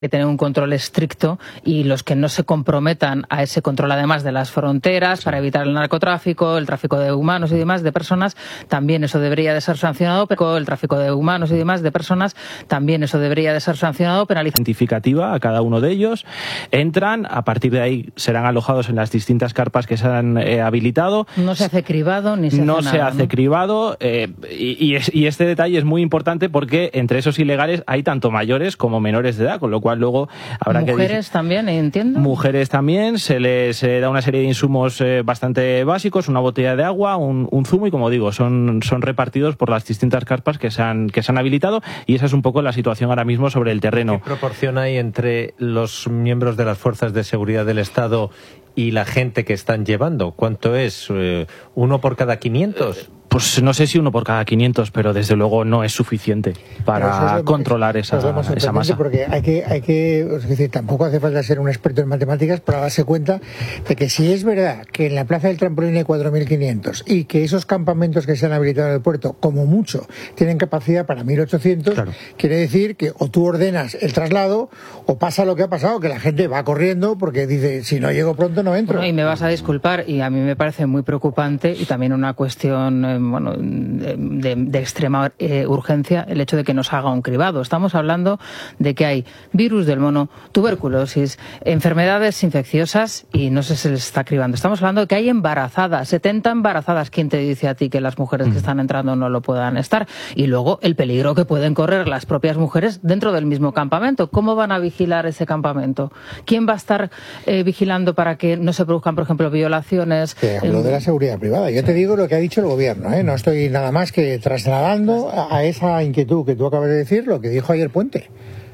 que tener un control estricto y los que no se comprometan a ese control, además de las fronteras, para evitar el narcotráfico, el tráfico de humanos y demás, de personas, también eso debería de ser sancionado. El tráfico de humanos y demás, de personas, también eso debería de ser sancionado, penalizado. Identificativa a cada uno de ellos, entran, a partir de ahí serán alojados en las distintas carpas que se han habilitado. No se hace cribado ni se hace No nada, se hace cribado, y este detalle es muy importante porque entre esos ilegales hay tanto mayores como menores de edad, con lo cual luego habrá mujeres también, entiendo. Mujeres también, se les da una serie de insumos bastante básicos, una botella de agua, un zumo, y como digo, son repartidos por las distintas carpas que se han habilitado, y esa es un poco la situación ahora mismo sobre el terreno. ¿Qué proporción hay entre los miembros de las fuerzas de seguridad del Estado y la gente que están llevando? ¿Cuánto es? ¿1 por cada 500? Pues no sé si 1 por cada 500, pero desde luego no es suficiente para controlar esa masa. Porque hay que, es decir, tampoco hace falta ser un experto en matemáticas para darse cuenta de que si es verdad que en la Plaza del Trampolín hay 4.500 y que esos campamentos que se han habilitado en el puerto, como mucho, tienen capacidad para 1.800, claro, quiere decir que o tú ordenas el traslado o pasa lo que ha pasado, que la gente va corriendo porque dice, si no llego pronto no entro. Bueno, y me vas a disculpar, y a mí me parece muy preocupante y también una cuestión de extrema urgencia el hecho de que nos haga un cribado. Estamos hablando de que hay virus del mono, tuberculosis, enfermedades infecciosas y no se les está cribando. Estamos hablando de que hay embarazadas, 70 embarazadas. ¿Quién te dice a ti que las mujeres que están entrando no lo puedan estar? Y luego el peligro que pueden correr las propias mujeres dentro del mismo campamento. ¿Cómo van a vigilar ese campamento? ¿Quién va a estar vigilando para que no se produzcan, por ejemplo, violaciones? Hablo de la seguridad privada. Yo te digo lo que ha dicho el gobierno, no estoy nada más que trasladando a esa inquietud que tú acabas de decir lo que dijo ayer Puente.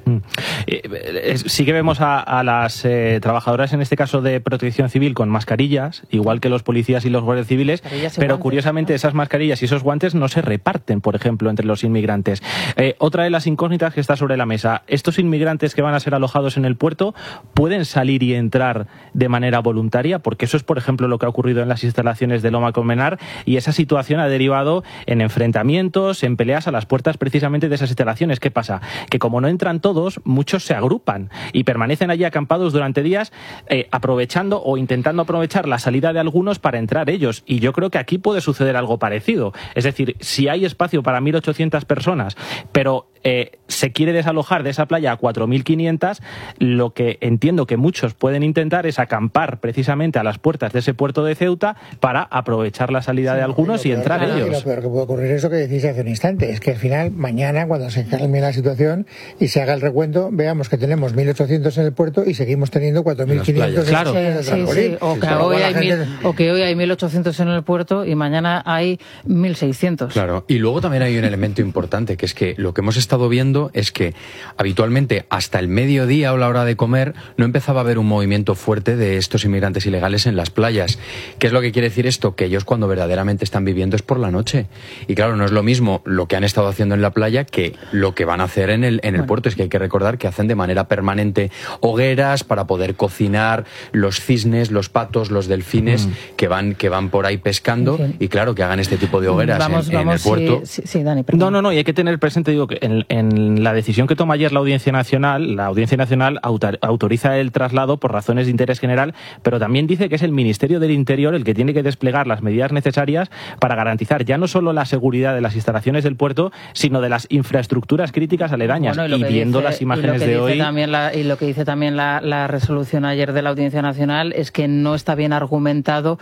Sí que vemos a las trabajadoras, en este caso de protección civil, con mascarillas, igual que los policías y los guardias civiles, pero guantes, curiosamente esas mascarillas y esos guantes no se reparten, por ejemplo, entre los inmigrantes. Otra de las incógnitas que está sobre la mesa: estos inmigrantes que van a ser alojados en el puerto pueden salir y entrar de manera voluntaria, porque eso es, por ejemplo, lo que ha ocurrido en las instalaciones de Loma Colmenar, y esa situación ha derivado en enfrentamientos, en peleas a las puertas precisamente de esas instalaciones. ¿Qué pasa? Que como no entran todos, muchos se agrupan y permanecen allí acampados durante días, aprovechando o intentando aprovechar la salida de algunos para entrar ellos. Y yo creo que aquí puede suceder algo parecido. Es decir, si hay espacio para 1.800 personas, pero se quiere desalojar de esa playa a 4.500, lo que entiendo que muchos pueden intentar es acampar precisamente a las puertas de ese puerto de Ceuta para aprovechar la salida de algunos y entrar ellos. Lo peor que puede ocurrir es lo que decís hace un instante, es que al final, mañana, cuando se calme la situación y se haga el recuento, veamos que tenemos 1.800 en el puerto y seguimos teniendo 4.500 claro. Sí. O que hoy hay 1.800 en el puerto y mañana hay 1.600. Claro, y luego también hay un elemento importante, que es que lo que hemos estado viendo es que habitualmente hasta el mediodía o la hora de comer no empezaba a haber un movimiento fuerte de estos inmigrantes ilegales en las playas. ¿Qué es lo que quiere decir esto? Que ellos cuando verdaderamente están viviendo es por la noche. Y claro, no es lo mismo lo que han estado haciendo en la playa que lo que van a hacer en el puerto. Es que hay que recordar que hacen de manera permanente hogueras para poder cocinar los cisnes, los patos, los delfines que van por ahí pescando, y claro, que hagan este tipo de hogueras en el puerto. Sí, Dani, perdón. No, y hay que tener presente, digo, que en la decisión que toma ayer la Audiencia Nacional autoriza el traslado por razones de interés general, pero también dice que es el Ministerio del Interior el que tiene que desplegar las medidas necesarias para garantizar ya no solo la seguridad de las instalaciones del puerto, sino de las infraestructuras críticas aledañas. Bueno, y viendo las imágenes de hoy... y lo que dice también la resolución ayer de la Audiencia Nacional es que no está bien argumentado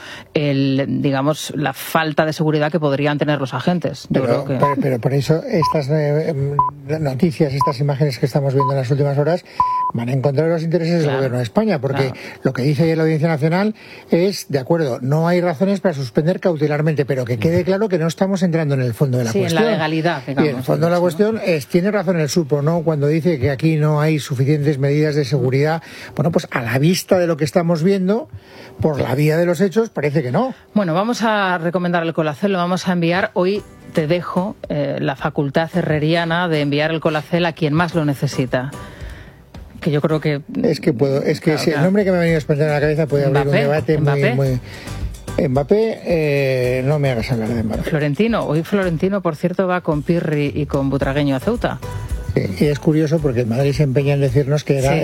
la falta de seguridad que podrían tener los agentes. Pero por eso estas noticias, estas imágenes que estamos viendo en las últimas horas van en contra de los intereses del Gobierno de España, porque lo que dice ayer la Audiencia Nacional es, de acuerdo, no hay razones para suspender cautelarmente, pero que quede claro que no estamos entrando en el fondo de la cuestión. En la legalidad, digamos. Y en el fondo de la cuestión tiene razón el Supo, ¿no?, cuando dice que aquí no hay suficientes medidas de seguridad. Bueno, pues a la vista de lo que estamos viendo, por la vía de los hechos, parece que no. Bueno, vamos a recomendar el Colacel, lo vamos a enviar hoy. Te dejo la facultad herreriana de enviar el Colacel a quien más lo necesita. Que yo creo que... El nombre que me ha venido a espantar en la cabeza puede abrir un debate muy... Mbappé, no me hagas hablar de Mbappé. Florentino, por cierto, va con Pirri y con Butragueño a Ceuta. Y es curioso porque Madrid se empeña en decirnos que era